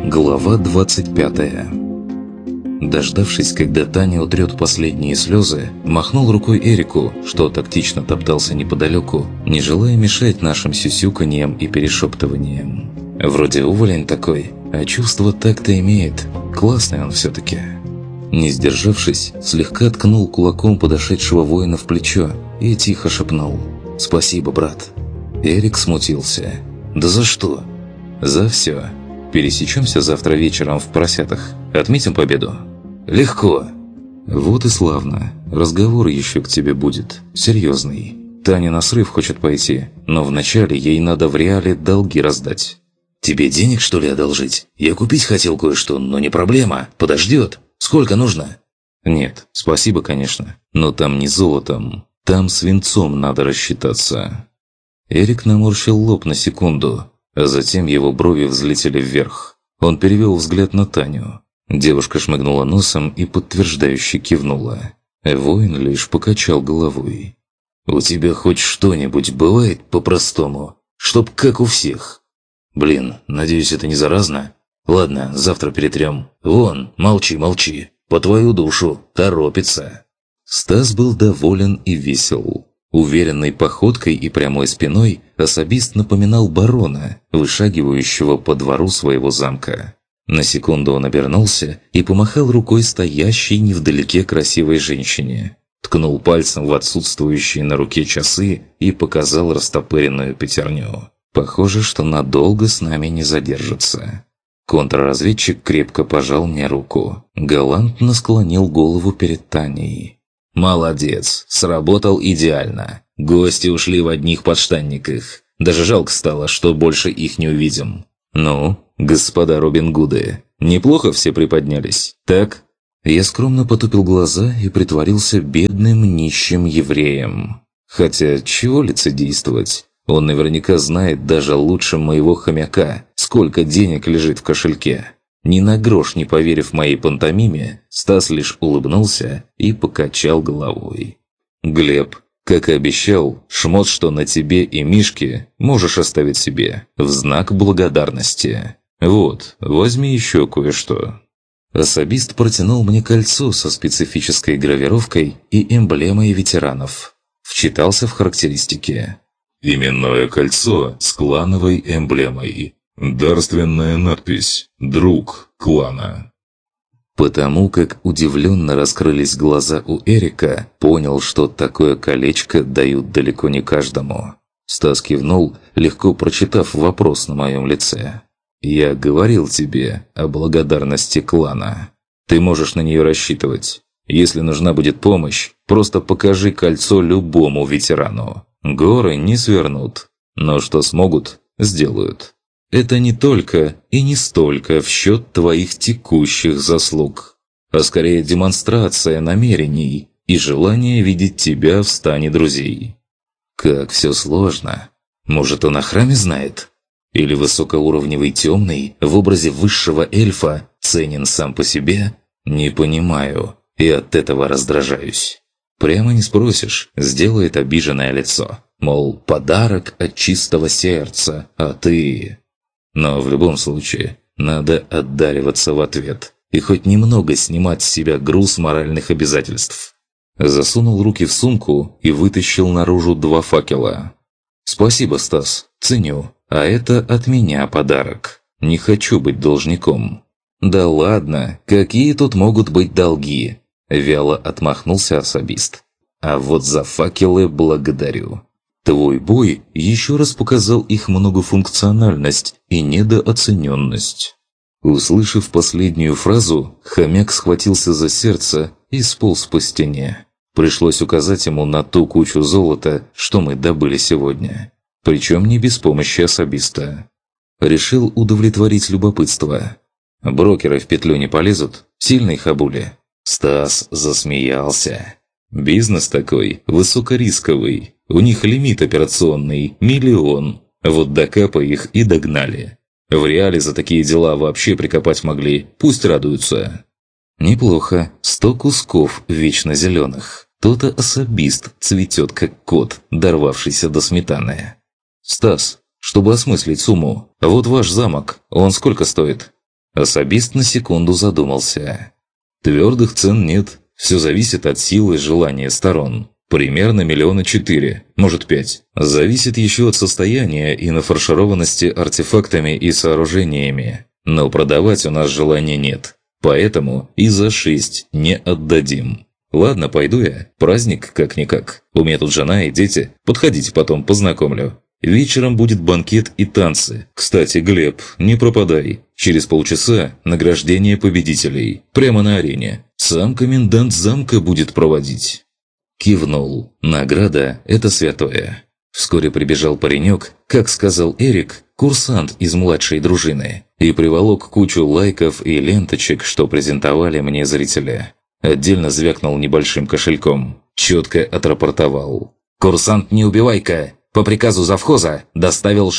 Глава 25. Дождавшись, когда Таня утрет последние слезы, махнул рукой Эрику, что тактично топтался неподалеку, не желая мешать нашим сюсюканьям и перешептываниям. Вроде уволень такой, а чувство так-то имеет. Классный он все-таки. Не сдержавшись, слегка ткнул кулаком подошедшего воина в плечо и тихо шепнул: «Спасибо, брат». Эрик смутился. «Да за что?» «За все. Пересечемся завтра вечером в Поросятах. Отметим победу?» «Легко». «Вот и славно. Разговор еще к тебе будет. Серьезный. Таня на срыв хочет пойти, но вначале ей надо в реале долги раздать». «Тебе денег, что ли, одолжить? Я купить хотел кое-что, но не проблема. Подождет. Сколько нужно?» «Нет, спасибо, конечно. Но там не золотом. Там свинцом надо рассчитаться». Эрик наморщил лоб на секунду, а затем его брови взлетели вверх. Он перевел взгляд на Таню. Девушка шмыгнула носом и подтверждающе кивнула. Воин лишь покачал головой. «У тебя хоть что-нибудь бывает по-простому? Чтоб как у всех? Блин, надеюсь, это не заразно? Ладно, завтра перетрем. Вон, молчи. По твою душу, торопится». Стас был доволен и весел. Уверенной походкой и прямой спиной особист напоминал барона, вышагивающего по двору своего замка. На секунду он обернулся и помахал рукой стоящей невдалеке красивой женщине. Ткнул пальцем в отсутствующие на руке часы и показал растопыренную пятерню. Похоже, что надолго с нами не задержится. Контрразведчик крепко пожал мне руку. Галантно склонил голову перед Таней. «Молодец, сработал идеально. Гости ушли в одних подштанниках. Даже жалко стало, что больше их не увидим». «Ну, господа Робин Гуды, неплохо все приподнялись, так?» Я скромно потупил глаза и притворился бедным нищим евреем. Хотя, чего лицедействовать? Он наверняка знает даже лучше моего хомяка, сколько денег лежит в кошельке. Ни на грош не поверив моей пантомиме, Стас лишь улыбнулся и покачал головой. «Глеб, как и обещал, шмот, что на тебе и Мишке, можешь оставить себе, в знак благодарности. Вот, возьми еще кое-что». Особист протянул мне кольцо со специфической гравировкой и эмблемой ветеранов. Вчитался в характеристики. «Именное кольцо с клановой эмблемой. Дарственная надпись «Друг клана». Потому как удивленно раскрылись глаза у Эрика, понял, что такое колечко дают далеко не каждому. Стас кивнул, легко прочитав вопрос на моем лице. «Я говорил тебе о благодарности клана. Ты можешь на нее рассчитывать. Если нужна будет помощь, просто покажи кольцо любому ветерану. Горы не свернут, но что смогут, сделают. Это не только и не столько в счет твоих текущих заслуг, а скорее демонстрация намерений и желание видеть тебя в стане друзей». Как все сложно. Может, он о храме знает? Или высокоуровневый темный в образе высшего эльфа ценен сам по себе? Не понимаю, и от этого раздражаюсь. Прямо не спросишь, сделает обиженное лицо. Мол, подарок от чистого сердца, а ты... Но в любом случае, надо отдариваться в ответ и хоть немного снимать с себя груз моральных обязательств. Засунул руки в сумку и вытащил наружу 2 факела. «Спасибо, Стас, ценю, а это от меня подарок. Не хочу быть должником». «Да ладно, какие тут могут быть долги?» – вяло отмахнулся особист. «А вот за факелы благодарю. Твой бой еще раз показал их многофункциональность и недооцененность». Услышав последнюю фразу, хомяк схватился за сердце и сполз по стене. Пришлось указать ему на ту кучу золота, что мы добыли сегодня. Причем не без помощи особиста. Решил удовлетворить любопытство. «Брокеры в петлю не полезут? Сильной хабули?» Стас засмеялся. «Бизнес такой, высокорисковый. У них лимит операционный – 1 000 000. Вот докапа их и догнали. В реале за такие дела вообще прикопать могли, пусть радуются». «Неплохо. 100 кусков вечно зеленых. То-то особист цветет, как кот, дорвавшийся до сметаны». «Стас, чтобы осмыслить сумму, вот ваш замок, он сколько стоит?» Особист на секунду задумался. Твердых цен нет. Все зависит от силы и желания сторон. Примерно 4 миллиона, может 5. Зависит еще от состояния и нафаршированности артефактами и сооружениями. Но продавать у нас желания нет. Поэтому и за 6 не отдадим. Ладно, пойду я. Праздник как-никак. У меня тут жена и дети. Подходите, потом познакомлю. Вечером будет банкет и танцы. Кстати, Глеб, не пропадай. Через полчаса награждение победителей. Прямо на арене. Сам комендант замка будет проводить. Кивнул. Награда – это святое. Вскоре прибежал паренек, как сказал Эрик, курсант из младшей дружины, и приволок кучу лайков и ленточек, что презентовали мне зрители. Отдельно звякнул небольшим кошельком. Четко отрапортовал. «Курсант не убивайка! По приказу завхоза доставил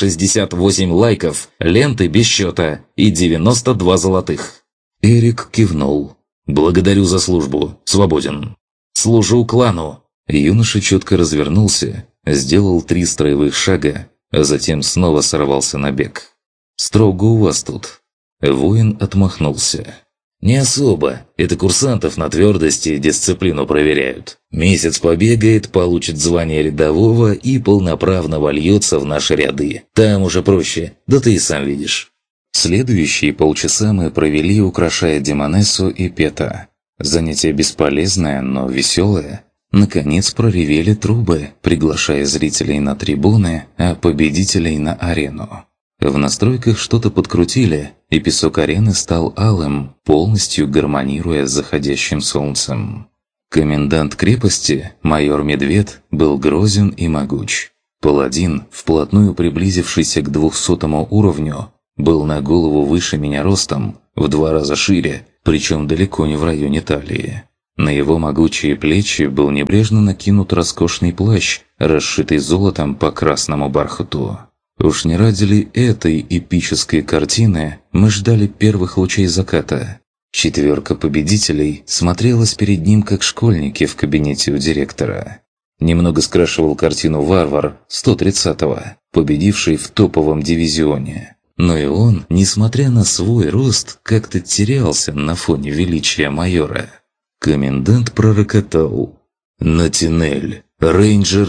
68 лайков, ленты без счета и 92 золотых». Эрик кивнул. «Благодарю за службу. Свободен». «Служу клану». Юноша четко развернулся, сделал 3 строевых шага, а затем снова сорвался на бег. «Строго у вас тут». Воин отмахнулся. «Не особо. Это курсантов на твердость и дисциплину проверяют. Месяц побегает, получит звание рядового и полноправно вольется в наши ряды. Там уже проще, да ты и сам видишь». Следующие полчаса мы провели, украшая Демонессу и Пета. Занятие бесполезное, но веселое. Наконец проревели трубы, приглашая зрителей на трибуны, а победителей на арену. В настройках что-то подкрутили, и песок арены стал алым, полностью гармонируя с заходящим солнцем. Комендант крепости, майор Медведь, был грозен и могуч. Паладин, вплотную приблизившийся к 200 уровню, был на голову выше меня ростом, в 2 раза шире, причем далеко не в районе талии. На его могучие плечи был небрежно накинут роскошный плащ, расшитый золотом по красному бархату. Уж не ради ли этой эпической картины мы ждали первых лучей заката. 4 победителей смотрелась перед ним как школьники в кабинете у директора. Немного скрашивал картину варвар 130-го, победивший в топовом дивизионе. Но и он, несмотря на свой рост, как-то терялся на фоне величия майора. Комендант пророкотал. «Натинель, рейнджер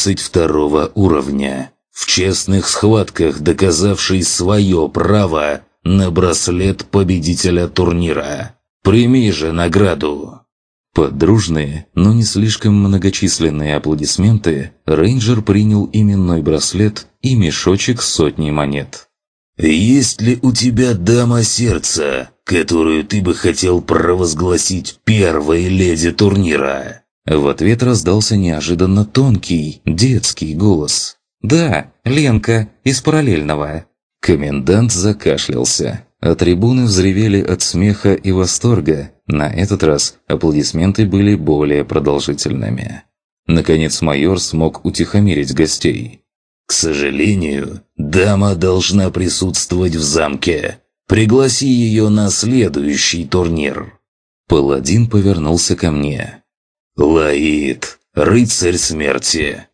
32 уровня. В честных схватках доказавший свое право на браслет победителя турнира. Прими же награду». Под дружные, но не слишком многочисленные аплодисменты рейнджер принял именной браслет и мешочек с 100 монет. «Есть ли у тебя дама сердца, которую ты бы хотел провозгласить первой леди турнира?» В ответ раздался неожиданно тонкий, детский голос. «Да, Ленка, из параллельного». Комендант закашлялся, а трибуны взревели от смеха и восторга. На этот раз аплодисменты были более продолжительными. Наконец майор смог утихомирить гостей. «К сожалению, дама должна присутствовать в замке. Пригласи ее на следующий турнир». Паладин повернулся ко мне. «Лаид, рыцарь смерти,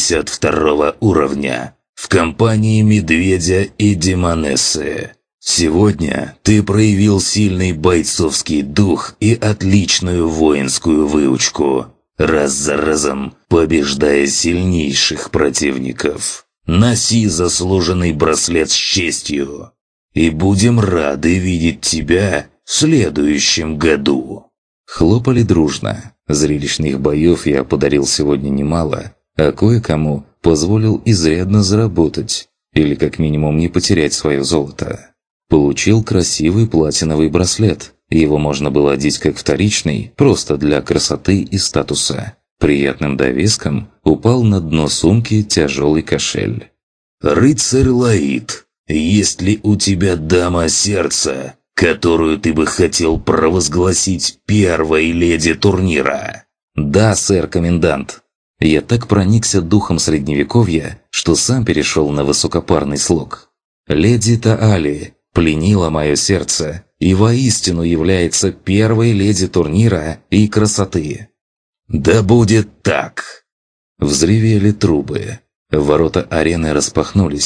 52 уровня, в компании Медведя и Демонессы. Сегодня ты проявил сильный бойцовский дух и отличную воинскую выучку, раз за разом побеждая сильнейших противников. Носи заслуженный браслет с честью, и будем рады видеть тебя в следующем году». Хлопали дружно. Зрелищных боев я подарил сегодня немало, а кое-кому позволил изрядно заработать, или как минимум не потерять свое золото. Получил красивый платиновый браслет. Его можно было одеть как вторичный, просто для красоты и статуса. Приятным довеском упал на дно сумки тяжелый кошель. «Рыцарь Лаид, есть ли у тебя дама сердца, которую ты бы хотел провозгласить первой леди турнира?» «Да, сэр-комендант». Я так проникся духом средневековья, что сам перешел на высокопарный слог. «Леди Таали пленила мое сердце и воистину является первой леди турнира и красоты». «Да будет так!» Взревели трубы. Ворота арены распахнулись.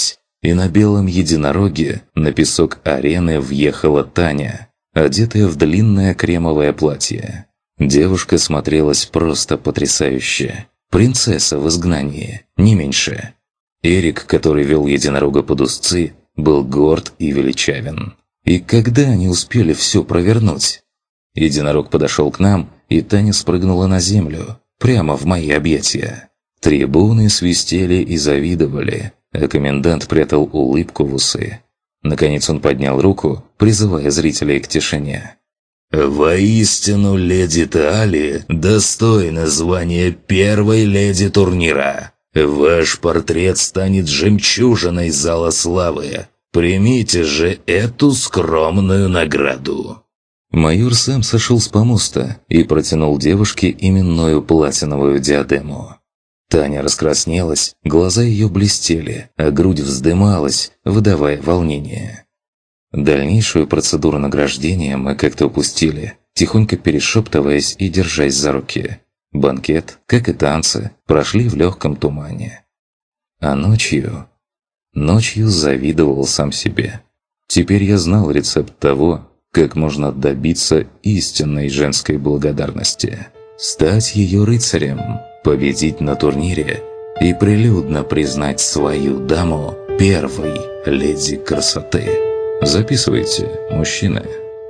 И на белом единороге на песок арены въехала Таня, одетая в длинное кремовое платье. Девушка смотрелась просто потрясающе. Принцесса в изгнании, не меньше. Эрик, который вел единорога под узцы, был горд и величавен. И когда они успели все провернуть? Единорог подошел к нам, и Таня спрыгнула на землю, прямо в мои объятия. Трибуны свистели и завидовали, а комендант прятал улыбку в усы. Наконец он поднял руку, призывая зрителей к тишине. «Воистину, леди Таали достойна звания первой леди турнира. Ваш портрет станет жемчужиной зала славы. Примите же эту скромную награду». Майор Сэм сошел с помоста и протянул девушке именную платиновую диадему. Таня раскраснелась, глаза ее блестели, а грудь вздымалась, выдавая волнение. Дальнейшую процедуру награждения мы как-то упустили, тихонько перешептываясь и держась за руки. Банкет, как и танцы, прошли в легком тумане. А ночью завидовал сам себе. Теперь я знал рецепт того, как можно добиться истинной женской благодарности. Стать ее рыцарем, победить на турнире и прилюдно признать свою даму первой леди красоты. Записывайте, мужчины.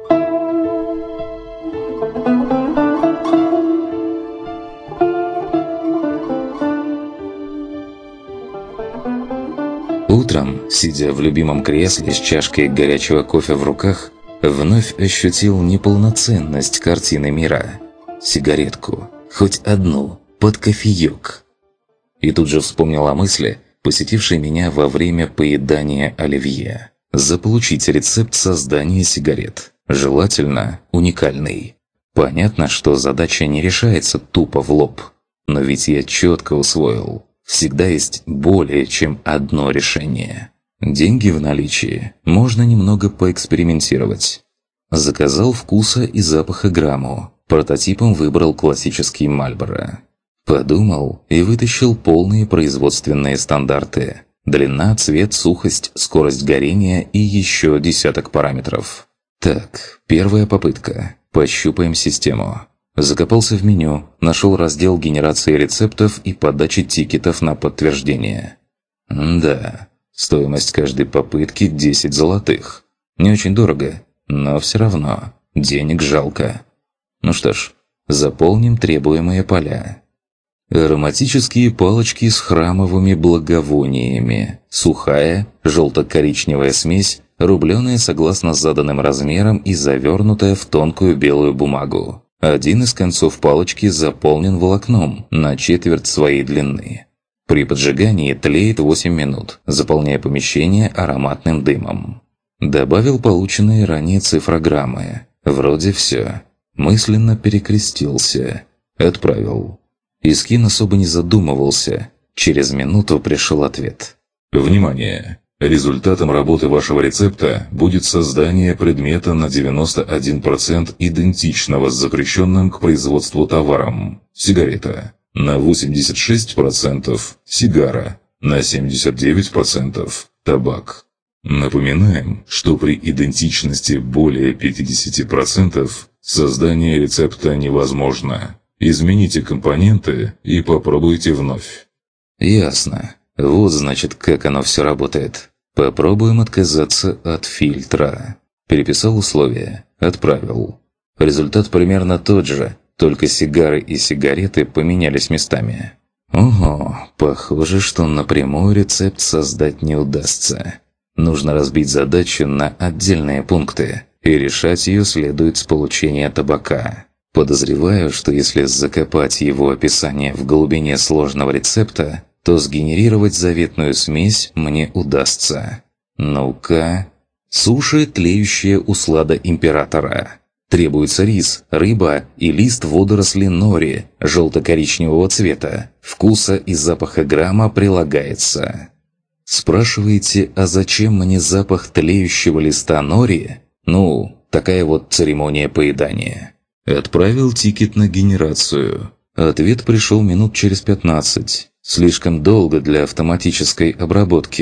Утром, сидя в любимом кресле с чашкой горячего кофе в руках, вновь ощутил неполноценность картины мира. Сигаретку, хоть одну, под кофеек. И тут же вспомнил о мысли, посетившей меня во время поедания оливье. Заполучить рецепт создания сигарет. Желательно уникальный. Понятно, что задача не решается тупо в лоб. Но ведь я четко усвоил. Всегда есть более чем одно решение. Деньги в наличии. Можно немного поэкспериментировать. Заказал вкуса и запаха грамму. Прототипом выбрал классический Мальборо. Подумал и вытащил полные производственные стандарты. Длина, цвет, сухость, скорость горения и еще десяток параметров. Так, первая попытка. Пощупаем систему. Закопался в меню, нашел раздел генерации рецептов и подачи тикетов на подтверждение. Да, стоимость каждой попытки 10 золотых. Не очень дорого, но все равно денег жалко. Ну что ж, заполним требуемые поля. Ароматические палочки с храмовыми благовониями. Сухая, желто-коричневая смесь, рубленая согласно заданным размерам и завернутая в тонкую белую бумагу. Один из концов палочки заполнен волокном на четверть своей длины. При поджигании тлеет 8 минут, заполняя помещение ароматным дымом. Добавил полученные ранее цифрограммы. Вроде все. Мысленно перекрестился. Отправил. Искин особо не задумывался. Через минуту пришел ответ. Внимание! Результатом работы вашего рецепта будет создание предмета на 91% идентичного с запрещенным к производству товаром. Сигарета. На 86% сигара. На 79% табак. Напоминаем, что при идентичности более 50% создание рецепта невозможно. Измените компоненты и попробуйте вновь. Ясно. Вот значит, как оно все работает. Попробуем отказаться от фильтра. Переписал условия. Отправил. Результат примерно тот же, только сигары и сигареты поменялись местами. Ого, похоже, что напрямую рецепт создать не удастся. Нужно разбить задачу на отдельные пункты, и решать ее следует с получения табака. Подозреваю, что если закопать его описание в глубине сложного рецепта, то сгенерировать заветную смесь мне удастся. Ну-ка. Суши, тлеющая услада императора. Требуется рис, рыба и лист водоросли нори желто-коричневого цвета. Вкуса и запаха грамма прилагается. Спрашиваете, а зачем мне запах тлеющего листа нори? Ну, такая вот церемония поедания. Отправил тикет на генерацию. Ответ пришел минут через 15. Слишком долго для автоматической обработки.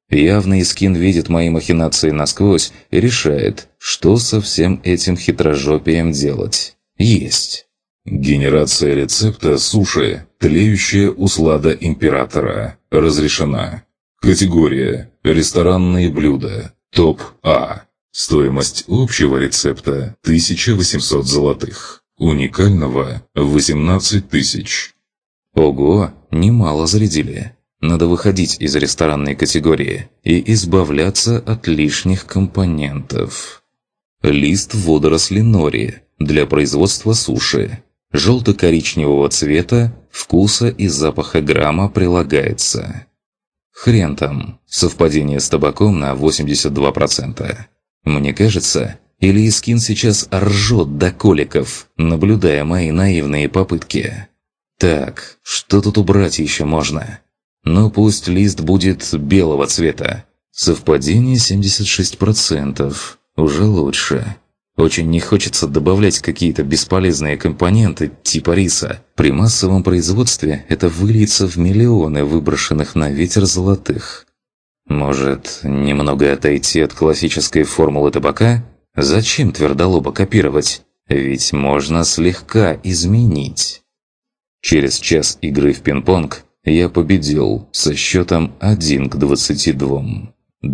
Явно Искин видит мои махинации насквозь и решает, что со всем этим хитрожопием делать. Есть. Генерация рецепта суши «Тлеющая услада императора» разрешена. Категория «Ресторанные блюда». Топ А. Стоимость общего рецепта 1800 золотых. Уникального 18 тысяч. Ого, немало зарядили. Надо выходить из ресторанной категории и избавляться от лишних компонентов. Лист водоросли нори для производства суши. Желто-коричневого цвета, вкуса и запаха грамма прилагается. Хрен там, совпадение с табаком на 82%. Мне кажется, или Искин сейчас ржет до коликов, наблюдая мои наивные попытки. Так, что тут убрать еще можно? Ну пусть лист будет белого цвета. Совпадение 76%. Уже лучше. Очень не хочется добавлять какие-то бесполезные компоненты типа риса. При массовом производстве это выльется в миллионы выброшенных на ветер золотых. Может, немного отойти от классической формулы табака? Зачем твердолобо копировать? Ведь можно слегка изменить. Через час игры в пинг-понг я победил со счетом 1-22.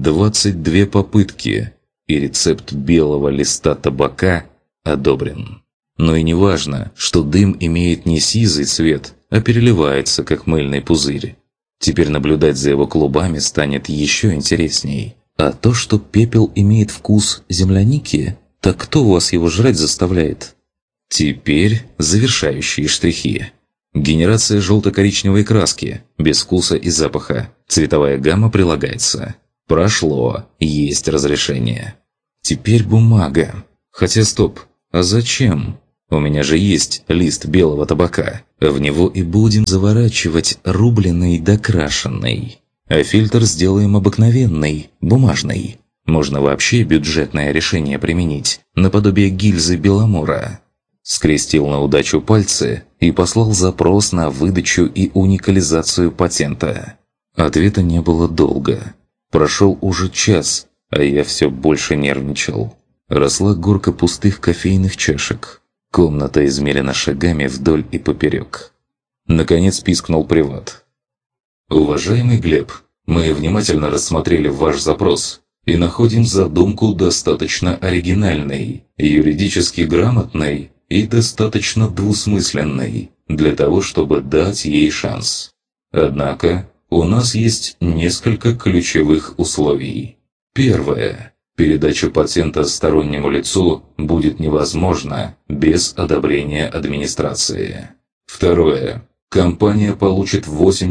22 попытки, и рецепт белого листа табака одобрен. Но и не важно, что дым имеет не сизый цвет, а переливается, как мыльный пузырь. Теперь наблюдать за его клубами станет еще интересней. А то, что пепел имеет вкус земляники, так кто вас его жрать заставляет? Теперь завершающие штрихи. Генерация желто-коричневой краски, без вкуса и запаха. Цветовая гамма прилагается. Прошло, есть разрешение. Теперь бумага. Хотя стоп, а зачем? У меня же есть лист белого табака. В него и будем заворачивать рубленый да крашеный. А фильтр сделаем обыкновенный, бумажный. Можно вообще бюджетное решение применить, наподобие гильзы Беломора. Скрестил на удачу пальцы и послал запрос на выдачу и уникализацию патента. Ответа не было долго. Прошел уже час, а я все больше нервничал. Росла горка пустых кофейных чашек. Комната измерена шагами вдоль и поперек. Наконец пискнул приват. «Уважаемый Глеб, мы внимательно рассмотрели ваш запрос и находим задумку достаточно оригинальной, юридически грамотной и достаточно двусмысленной для того, чтобы дать ей шанс. Однако у нас есть несколько ключевых условий. Первое. Передача патента стороннему лицу будет невозможна без одобрения администрации. Второе. Компания получит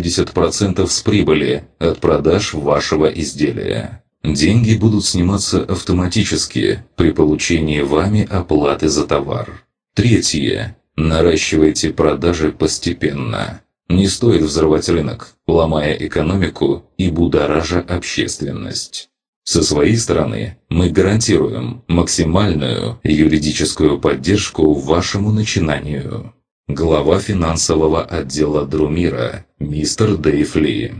80% с прибыли от продаж вашего изделия. Деньги будут сниматься автоматически при получении вами оплаты за товар. Третье. Наращивайте продажи постепенно. Не стоит взрывать рынок, ломая экономику и будоража общественность. Со своей стороны мы гарантируем максимальную юридическую поддержку вашему начинанию. Глава финансового отдела Друмира, мистер Дэйв Ли».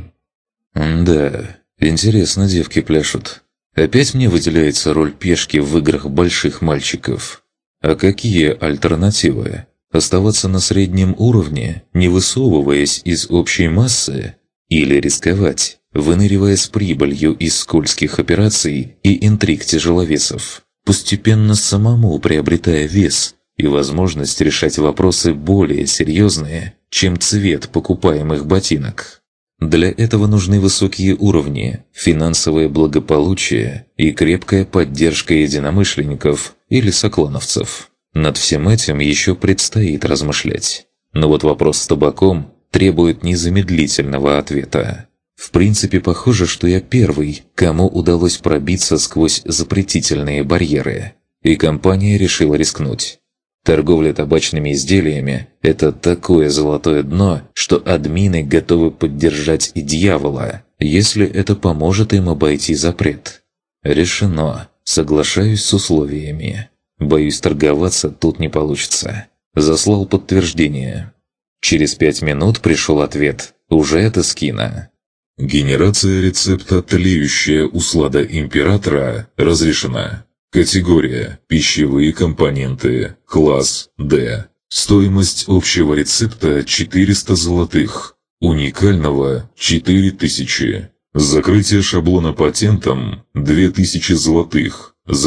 Да, интересно девки пляшут. Опять мне выделяется роль пешки в играх больших мальчиков. А какие альтернативы? Оставаться на среднем уровне, не высовываясь из общей массы? Или рисковать, выныривая с прибылью из скользких операций и интриг тяжеловесов, постепенно самому приобретая вес и возможность решать вопросы более серьезные, чем цвет покупаемых ботинок? Для этого нужны высокие уровни, финансовое благополучие и крепкая поддержка единомышленников или соклановцев. Над всем этим еще предстоит размышлять. Но вот вопрос с табаком требует незамедлительного ответа. В принципе, похоже, что я первый, кому удалось пробиться сквозь запретительные барьеры. И компания решила рискнуть. Торговля табачными изделиями – это такое золотое дно, что админы готовы поддержать и дьявола, если это поможет им обойти запрет. Решено. Соглашаюсь с условиями. Боюсь, торговаться тут не получится. Заслал подтверждение. Через 5 минут пришел ответ, уже от Искина. Генерация рецепта «Тлеющая услада императора» разрешена. Категория «Пищевые компоненты». Класс D. Стоимость общего рецепта 400 золотых. Уникального 4000. Закрытие шаблона патентом 2000 золотых за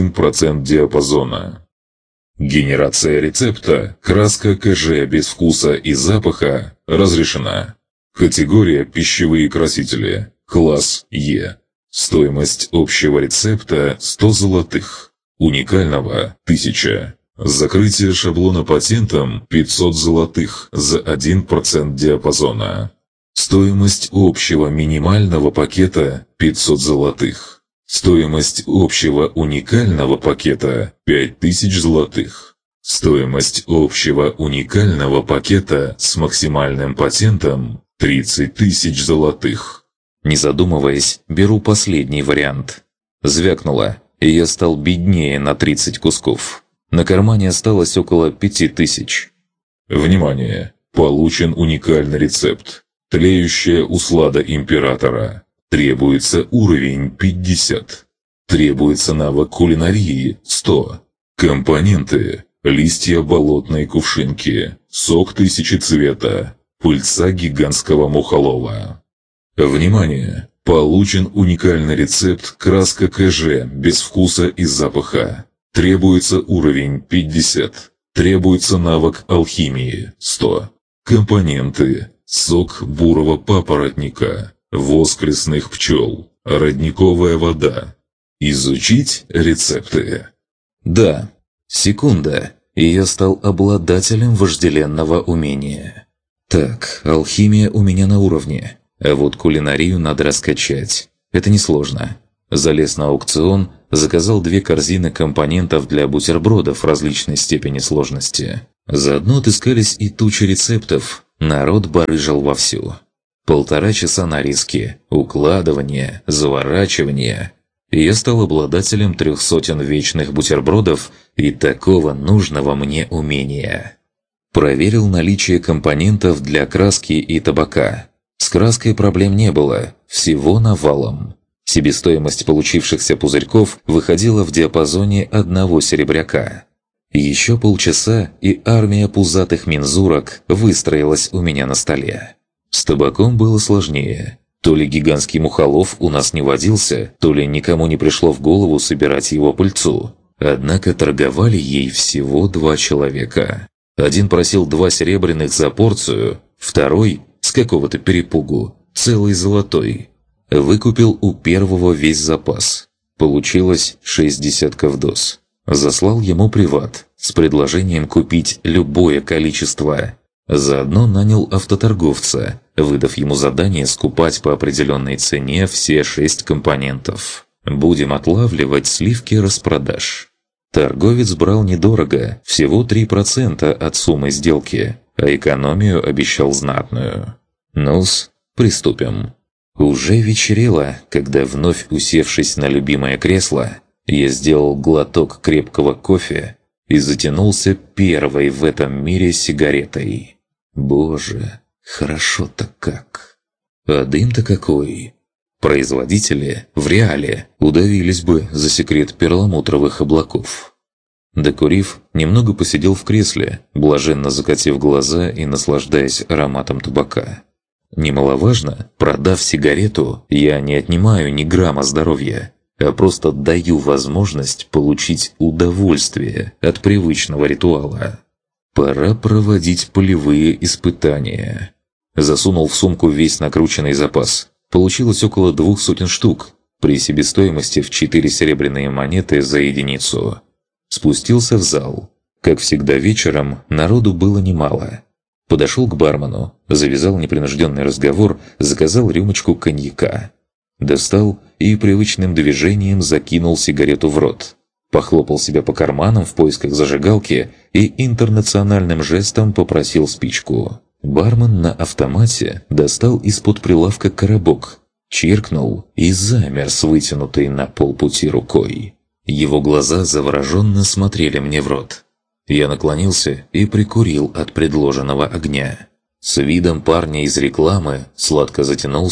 1% диапазона. Генерация рецепта «Краска КЖ без вкуса и запаха» разрешена. Категория «Пищевые красители». Класс Е. Стоимость общего рецепта 100 золотых. Уникального 1000. Закрытие шаблона патентом 500 золотых за 1% диапазона. Стоимость общего минимального пакета 500 золотых. Стоимость общего уникального пакета 5000 золотых. Стоимость общего уникального пакета с максимальным патентом 30 тысяч золотых. Не задумываясь, беру последний вариант. Звякнуло, и я стал беднее на 30 кусков. На кармане осталось около 5000. Внимание! Получен уникальный рецепт. Тлеющая услада императора. Требуется уровень 50. Требуется навык кулинарии 100. Компоненты. Листья болотной кувшинки. Сок 1000 цвета. Пыльца гигантского мухолова. Внимание! Получен уникальный рецепт краска КЖ без вкуса и запаха. Требуется уровень 50. Требуется навык алхимии 100. Компоненты. Сок бурого папоротника. Воск лесных пчел. Родниковая вода. Изучить рецепты. Да. Секунда, и я стал обладателем вожделенного умения. Так, алхимия у меня на уровне. А вот кулинарию надо раскачать. Это несложно. Залез на аукцион, заказал 2 корзины компонентов для бутербродов различной степени сложности. Заодно отыскались и тучи рецептов. Народ барыжил вовсю. 1,5 часа нарезки, укладывания, заворачивания. И я стал обладателем 300 вечных бутербродов и такого нужного мне умения. Проверил наличие компонентов для краски и табака. С краской проблем не было, всего навалом. Себестоимость получившихся пузырьков выходила в диапазоне 1 серебряка. Еще полчаса, и армия пузатых мензурок выстроилась у меня на столе. С табаком было сложнее. То ли гигантский мухолов у нас не водился, то ли никому не пришло в голову собирать его пыльцу. Однако торговали ей всего 2 человека. Один просил 2 серебряных за порцию, второй, с какого-то перепугу, целый золотой. Выкупил у первого весь запас. Получилось 6 десятков доз. Заслал ему приват с предложением купить любое количество. Заодно нанял автоторговца, выдав ему задание скупать по определенной цене все 6 компонентов. Будем отлавливать сливки распродаж. Торговец брал недорого, всего 3% от суммы сделки, а экономию обещал знатную. Ну-с, приступим. Уже вечерело, когда, вновь усевшись на любимое кресло, я сделал глоток крепкого кофе и затянулся первой в этом мире сигаретой. Боже, хорошо-то как. А дым-то какой. Производители в реале удавились бы за секрет перламутровых облаков. Докурив, немного посидел в кресле, блаженно закатив глаза и наслаждаясь ароматом табака. Немаловажно, продав сигарету, я не отнимаю ни грамма здоровья, а просто даю возможность получить удовольствие от привычного ритуала. Пора проводить полевые испытания. Засунул в сумку весь накрученный запас. Получилось около 200 штук, при себестоимости в 4 серебряные монеты за единицу. Спустился в зал. Как всегда вечером, народу было немало. Подошел к бармену, завязал непринужденный разговор, заказал рюмочку коньяка. Достал и привычным движением закинул сигарету в рот. Похлопал себя по карманам в поисках зажигалки и интернациональным жестом попросил спичку. Бармен на автомате достал из-под прилавка коробок, чиркнул и замер с вытянутой на полпути рукой. Его глаза завороженно смотрели мне в рот. Я наклонился и прикурил от предложенного огня. С видом парня из рекламы сладко затянулся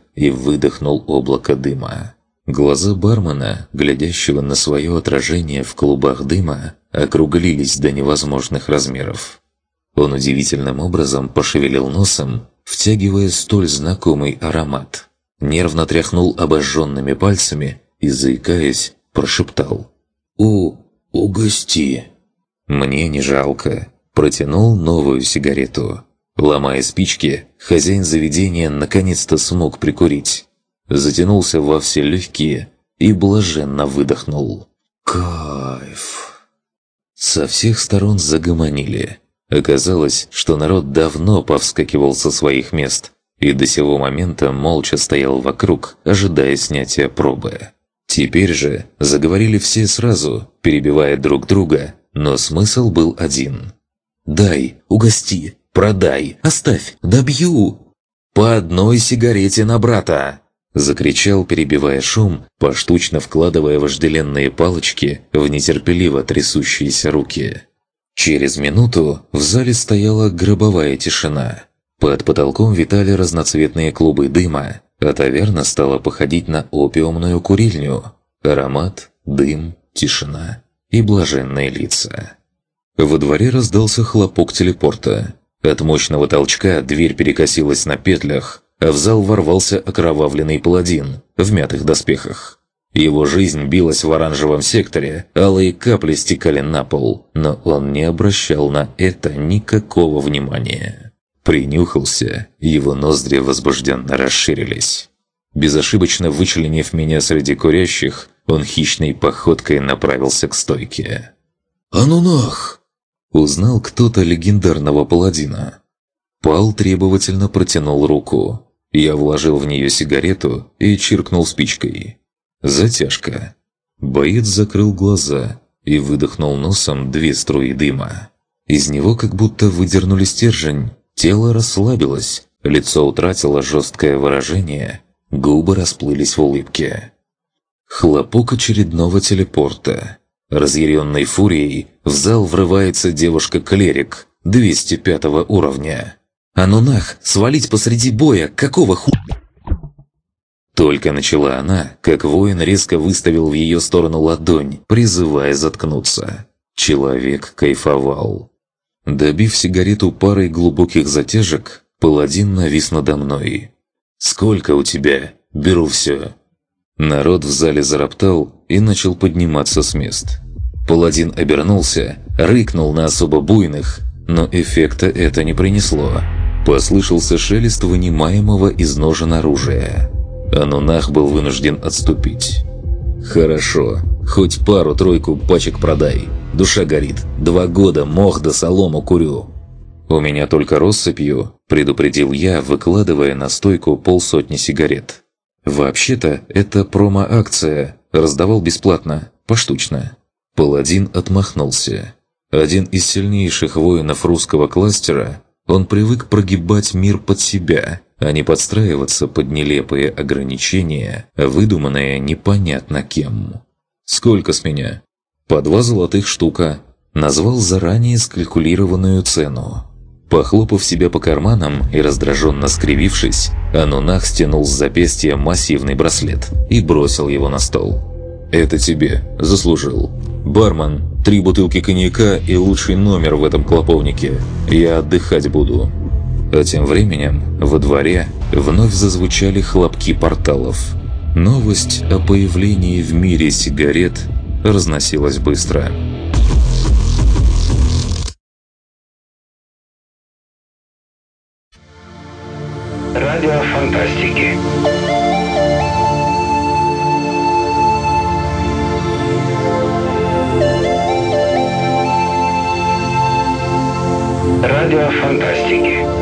и выдохнул облако дыма. Глаза бармена, глядящего на свое отражение в клубах дыма, округлились до невозможных размеров. Он удивительным образом пошевелил носом, втягивая столь знакомый аромат. Нервно тряхнул обожженными пальцами и, заикаясь, прошептал: «Угости». «Мне не жалко». Протянул новую сигарету. Ломая спички, хозяин заведения наконец-то смог прикурить. Затянулся во все легкие и блаженно выдохнул. «Кайф!» Со всех сторон загомонили. Оказалось, что народ давно повскакивал со своих мест и до сего момента молча стоял вокруг, ожидая снятия пробы. Теперь же заговорили все сразу, перебивая друг друга, но смысл был один. «Дай, угости, продай, оставь, добью!» «По одной сигарете на брата!» Закричал, перебивая шум, поштучно вкладывая вожделенные палочки в нетерпеливо трясущиеся руки. Через минуту в зале стояла гробовая тишина. Под потолком витали разноцветные клубы дыма, а таверна стала походить на опиумную курильню. Аромат, дым, тишина и блаженные лица. Во дворе раздался хлопок телепорта. От мощного толчка дверь перекосилась на петлях, а в зал ворвался окровавленный паладин в мятых доспехах. Его жизнь билась в оранжевом секторе, алые капли стекали на пол, но он не обращал на это никакого внимания. Принюхался, его ноздри возбужденно расширились. Безошибочно вычленив меня среди курящих, он хищной походкой направился к стойке. «А ну нах!» Узнал кто-то легендарного паладина. Пал требовательно протянул руку. Я вложил в нее сигарету и чиркнул спичкой. Затяжка. Боец закрыл глаза и выдохнул носом 2 струи дыма. Из него как будто выдернули стержень, тело расслабилось, лицо утратило жесткое выражение, губы расплылись в улыбке. Хлопок очередного телепорта. Разъяренной фурией в зал врывается девушка-клерик 205 уровня. «А ну нах, свалить посреди боя, какого Только начала она, как воин резко выставил в ее сторону ладонь, призывая заткнуться. Человек кайфовал. Добив сигарету парой глубоких затяжек, паладин навис надо мной. «Сколько у тебя? Беру все». Народ в зале зароптал и начал подниматься с мест. Паладин обернулся, рыкнул на особо буйных, но эффекта это не принесло. Послышался шелест вынимаемого из ножен оружия. Анунах был вынужден отступить. «Хорошо, хоть пару-тройку пачек продай. Душа горит. 2 года мох да солому курю». «У меня только россыпью», – предупредил я, выкладывая на стойку 50 сигарет. «Вообще-то это промо-акция. Раздавал бесплатно, поштучно». Паладин отмахнулся. Один из сильнейших воинов русского кластера, он привык прогибать мир под себя, а не подстраиваться под нелепые ограничения, выдуманные непонятно кем. «Сколько с меня?» «По 2 золотых штука». Назвал заранее скалькулированную цену. Похлопав себя по карманам и раздраженно скривившись, Анунах стянул с запястья массивный браслет и бросил его на стол. «Это тебе. Заслужил. Бармен, 3 бутылки коньяка и лучший номер в этом клоповнике. Я отдыхать буду». А тем временем во дворе вновь зазвучали хлопки порталов. Новость о появлении в мире сигарет разносилась быстро. Радио фантастики. Радио фантастики.